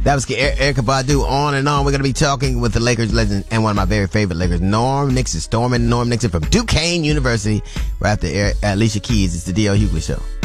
That was Erykah Badu. On and on. We're going to be talking with the Lakers legend and one of my very favorite Lakers, Norm Nixon from Duquesne University. Right after Alicia Keys. It's the D.L. Hughley Show.